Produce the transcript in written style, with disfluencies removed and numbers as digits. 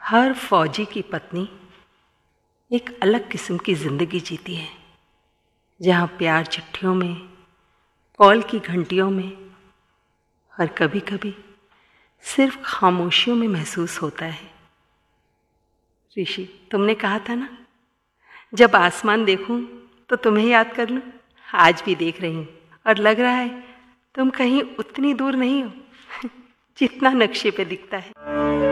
हर फौजी की पत्नी एक अलग किस्म की ज़िंदगी जीती है, जहाँ प्यार चिट्ठियों में, कॉल की घंटियों में और कभी कभी सिर्फ खामोशियों में महसूस होता है। ऋषि, तुमने कहा था ना, जब आसमान देखूं तो तुम्हें याद कर लूं। आज भी देख रही हूं और लग रहा है तुम कहीं उतनी दूर नहीं हो जितना नक्शे पे दिखता है।